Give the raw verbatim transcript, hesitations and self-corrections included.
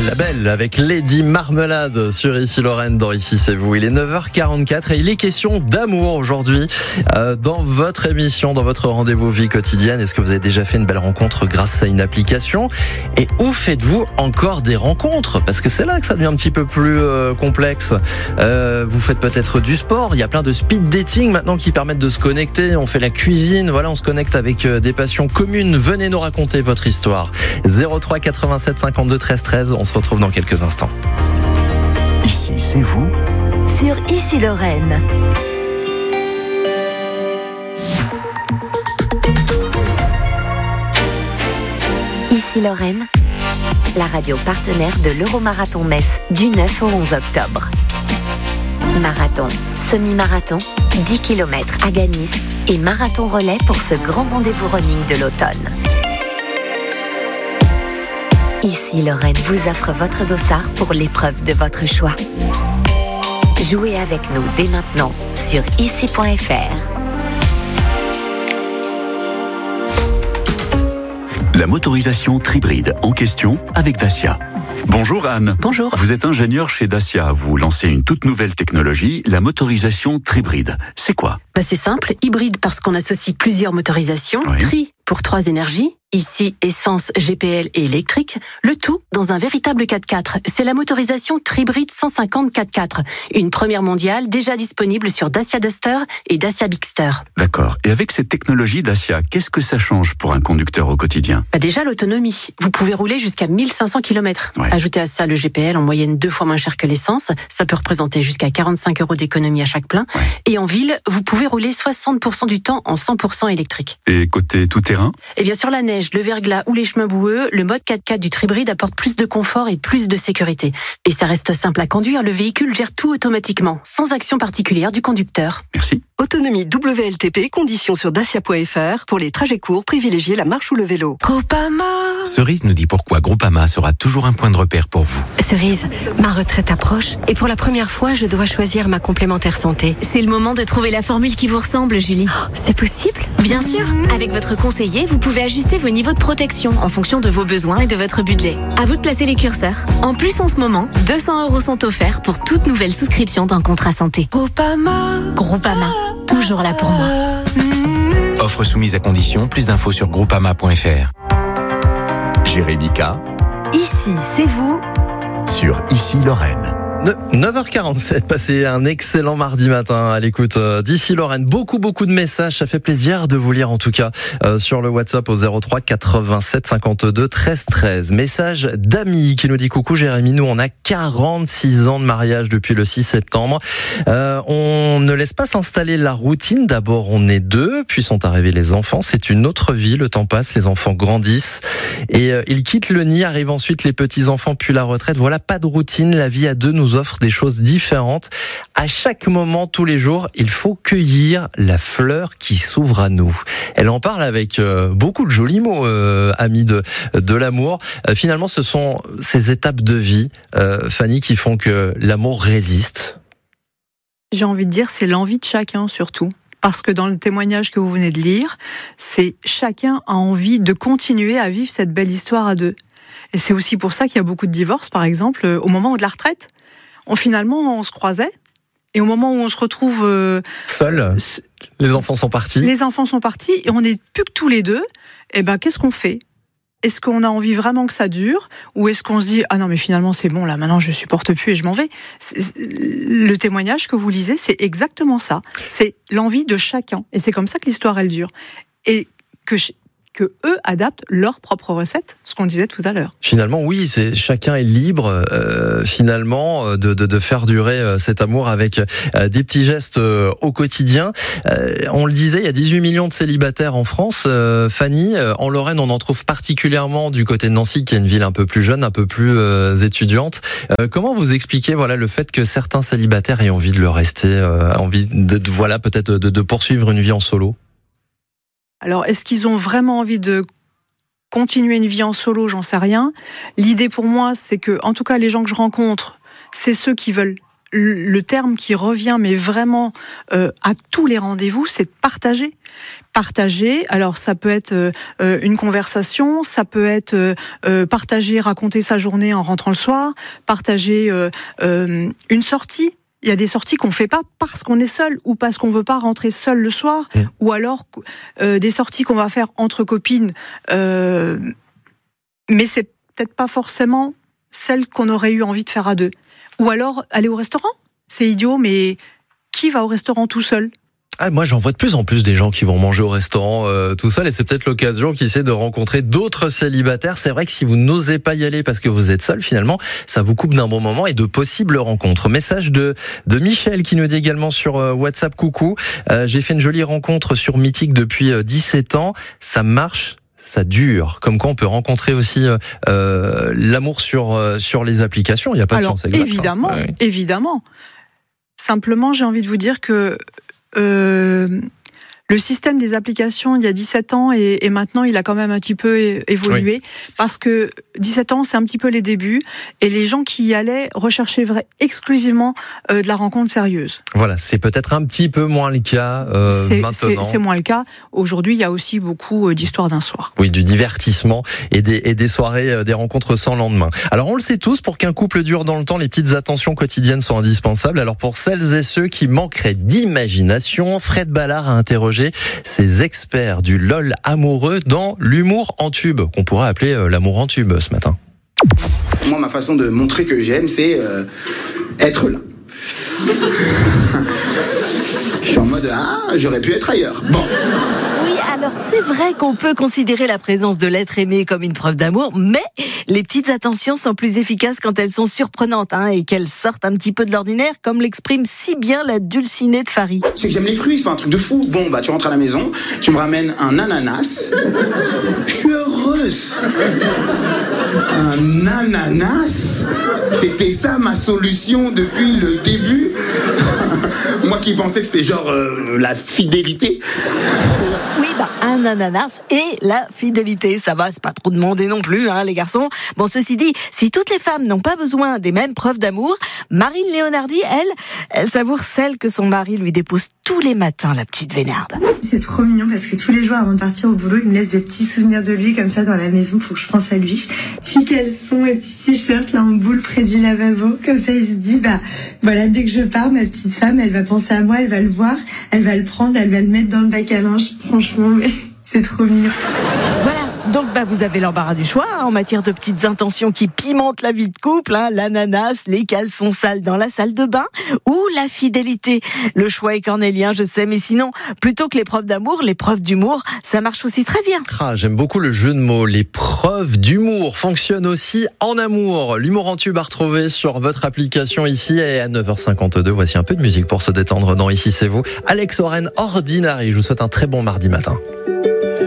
La Belle avec Lady Marmelade sur Ici Lorraine dans Ici c'est vous. Il est neuf heures quarante-quatre et il est question d'amour aujourd'hui euh, dans votre émission, dans votre rendez-vous vie quotidienne. Est-ce que vous avez déjà fait une belle rencontre grâce à une application? Et où faites-vous encore des rencontres? Parce que c'est là que ça devient un petit peu plus euh, complexe. Euh, vous faites peut-être du sport. Il y a plein de speed dating maintenant qui permettent de se connecter. On fait la cuisine. Voilà, on se connecte avec euh, des passions communes. Venez nous raconter votre histoire. zéro trois quatre-vingt-sept cinquante-deux treize treize. On se retrouve dans quelques instants. Ici, c'est vous. Sur Ici Lorraine. Ici Lorraine, la radio partenaire de l'Euromarathon Metz du neuf au onze octobre. Marathon, semi-marathon, dix kilomètres à Ganis et marathon relais pour ce grand rendez-vous running de l'automne. Ici Lorraine vous offre votre dossard pour l'épreuve de votre choix. Jouez avec nous dès maintenant sur ici point f r. La motorisation Tribride en question avec Dacia. Bonjour Anne. Bonjour. Vous êtes ingénieure chez Dacia. Vous lancez une toute nouvelle technologie, la motorisation Tribride. C'est quoi? Bah c'est simple, hybride parce qu'on associe plusieurs motorisations, Oui. tri pour trois énergies, ici essence, G P L et électrique, le tout dans un véritable quatre-quatre. C'est la motorisation Tribride cent cinquante quatre-quatre, une première mondiale déjà disponible sur Dacia Duster et Dacia Bigster. D'accord. Et avec cette technologie Dacia, qu'est-ce que ça change pour un conducteur au quotidien? Bah déjà l'autonomie, vous pouvez rouler jusqu'à mille cinq cents kilomètres. Ouais. Ajoutez à ça le G P L en moyenne deux fois moins cher que l'essence, ça peut représenter jusqu'à quarante-cinq euros d'économie à chaque plein. Ouais. Et en ville, vous pouvez rouler soixante pour cent du temps en cent pour cent électrique. Et côté tout-terrain? Et bien sur la neige, le verglas ou les chemins boueux, le mode quatre-quatre du Tribride apporte plus de confort et plus de sécurité. Et ça reste simple à conduire, le véhicule gère tout automatiquement, sans action particulière du conducteur. Merci. Autonomie W L T P, conditions sur dacia point f r. Pour les trajets courts, privilégiez la marche ou le vélo. Groupama. Cerise nous dit pourquoi Groupama sera toujours un point de repère pour vous. Cerise, ma retraite approche et pour la première fois, je dois choisir ma complémentaire santé. C'est le moment de trouver la formule qui vous ressemble, Julie. Oh, c'est possible? Bien sûr, avec votre conseiller, vous pouvez ajuster vos niveaux de protection en fonction de vos besoins et de votre budget. À vous de placer les curseurs. En plus, en ce moment, deux cents euros sont offerts pour toute nouvelle souscription d'un contrat santé. Groupama. Groupama, toujours là pour moi. Offre soumise à condition, plus d'infos sur groupama point f r. Jérémy K. Ici, c'est vous. sur Ici Lorraine. neuf heures quarante-sept, passez un excellent mardi matin à l'écoute d'Ici Lorraine. Beaucoup, beaucoup de messages. Ça fait plaisir de vous lire en tout cas euh, sur le WhatsApp au zéro trois quatre-vingt-sept cinquante-deux treize treize. Message d'Ami qui nous dit coucou Jérémy, nous on a quarante-six ans de mariage depuis le six septembre. Euh, on ne laisse pas s'installer la routine. D'abord on est deux, puis sont arrivés les enfants. C'est une autre vie, le temps passe, les enfants grandissent et euh, ils quittent le nid, arrivent ensuite les petits-enfants puis la retraite. Voilà, pas de routine, la vie à deux nous offre des choses différentes. À chaque moment, tous les jours, il faut cueillir la fleur qui s'ouvre à nous. Elle en parle avec euh, beaucoup de jolis mots, euh, amis de, de l'amour. Euh, finalement, ce sont ces étapes de vie, euh, Fanny, qui font que l'amour résiste. J'ai envie de dire, c'est l'envie de chacun surtout. Parce que dans le témoignage que vous venez de lire, c'est chacun a envie de continuer à vivre cette belle histoire à deux. Et c'est aussi pour ça qu'il y a beaucoup de divorces, par exemple, au moment de la retraite. On, finalement, on se croisait, et au moment où on se retrouve... Euh, Seuls, les enfants sont partis. Les enfants sont partis, et on n'est plus que tous les deux. Et ben, qu'est-ce qu'on fait ? Est-ce qu'on a envie vraiment que ça dure ? Ou est-ce qu'on se dit « Ah non, mais finalement, c'est bon, là, maintenant, je supporte plus et je m'en vais ». Le témoignage que vous lisez, c'est exactement ça. C'est l'envie de chacun. Et c'est comme ça que l'histoire, elle dure. Et que... que eux adaptent leur propre recette, ce qu'on disait tout à l'heure. Finalement, oui, c'est chacun est libre euh, finalement de, de, de faire durer euh, cet amour avec euh, des petits gestes euh, au quotidien. Euh, on le disait, il y a dix-huit millions de célibataires en France. Euh, Fanny, euh, en Lorraine, on en trouve particulièrement du côté de Nancy, qui est une ville un peu plus jeune, un peu plus euh, étudiante. Euh, comment vous expliquez voilà le fait que certains célibataires aient envie de le rester, euh, envie de, de voilà peut-être de, de poursuivre une vie en solo? Alors, est-ce qu'ils ont vraiment envie de continuer une vie en solo ? J'en sais rien. L'idée pour moi, c'est que, en tout cas, les gens que je rencontre, c'est ceux qui veulent. Le terme qui revient, mais vraiment euh, à tous les rendez-vous, c'est de partager. partager. Alors ça peut être euh, une conversation, ça peut être euh, euh, partager, raconter sa journée en rentrant le soir, partager euh, euh, une sortie. Il y a des sorties qu'on fait pas parce qu'on est seul ou parce qu'on veut pas rentrer seul le soir, mmh. ou alors euh, des sorties qu'on va faire entre copines, euh, mais c'est peut-être pas forcément celles qu'on aurait eu envie de faire à deux. Ou alors aller au restaurant. C'est idiot, mais qui va au restaurant tout seul ? Ah, moi, j'en vois de plus en plus des gens qui vont manger au restaurant euh, tout seul, et c'est peut-être l'occasion qu'ils essaient de rencontrer d'autres célibataires. C'est vrai que si vous n'osez pas y aller parce que vous êtes seul, finalement, ça vous coupe d'un bon moment et de possibles rencontres. Message de de Michel qui nous dit également sur euh, WhatsApp, coucou, euh, j'ai fait une jolie rencontre sur Mythique depuis euh, dix-sept ans, ça marche. Ça dure. Comme quoi, on peut rencontrer aussi euh, l'amour sur euh, sur les applications. Il n'y a pas de science exacte. Évidemment, hein. ouais. évidemment. Simplement, j'ai envie de vous dire que euh, le système des applications il y a dix-sept ans et, et maintenant il a quand même un petit peu évolué, oui. parce que dix-sept ans c'est un petit peu les débuts et les gens qui y allaient recherchaient vrai, exclusivement euh, de la rencontre sérieuse. Voilà, c'est peut-être un petit peu moins le cas euh, c'est, maintenant. C'est, c'est moins le cas. Aujourd'hui, il y a aussi beaucoup d'histoires d'un soir. Oui, du divertissement et des, et des soirées, euh, des rencontres sans lendemain. Alors on le sait tous, pour qu'un couple dure dans le temps, les petites attentions quotidiennes sont indispensables. Alors pour celles et ceux qui manqueraient d'imagination, Fred Ballard a interrogé ces experts du lol amoureux dans l'humour en tube, qu'on pourrait appeler euh, l'amour en tube ce matin. Moi, ma façon de montrer que j'aime, c'est euh, être là. Je suis en mode, ah, j'aurais pu être ailleurs. Bon. Oui, alors c'est vrai qu'on peut considérer la présence de l'être aimé comme une preuve d'amour, mais les petites attentions sont plus efficaces quand elles sont surprenantes, hein, et qu'elles sortent un petit peu de l'ordinaire, comme l'exprime si bien la dulcinée de Farid. C'est que j'aime les fruits, c'est pas un truc de fou. Bon, bah tu rentres à la maison, tu me ramènes un ananas, je suis heureuse. Un ananas ? C'était ça ma solution depuis le début. Moi qui pensais que c'était genre euh, la fidélité. Oui, bah, un ananas et la fidélité. Ça va, c'est pas trop demandé non plus, hein, les garçons. Bon, ceci dit, si toutes les femmes n'ont pas besoin des mêmes preuves d'amour, Marine Léonardi, elle, elle savoure celle que son mari lui dépose tous les matins, la petite vénarde. C'est trop mignon parce que tous les jours avant de partir au boulot, il me laisse des petits souvenirs de lui comme ça dans la maison pour que je pense à lui. Petits caleçons et petits t-shirts là en boule près du lavabo. Comme ça, il se dit, bah voilà, dès que je pars, ma petite femme, elle va penser à moi, elle va le voir, elle va le prendre, elle va le mettre dans le bac à linge. Franchement, mais c'est trop mignon. Voilà. Donc bah vous avez l'embarras du choix, hein, en matière de petites intentions qui pimentent la vie de couple, hein, l'ananas, les caleçons sales dans la salle de bain ou la fidélité. Le choix est cornélien, je sais, mais sinon, plutôt que les preuves d'amour, les preuves d'humour, ça marche aussi très bien. Ah, j'aime beaucoup le jeu de mots. Les preuves d'humour fonctionnent aussi en amour. L'humour en tube à retrouver sur votre application ici, et à neuf heures cinquante-deux, voici un peu de musique pour se détendre dans Ici c'est vous. Alex Oren, Ordinary, je vous souhaite un très bon mardi matin.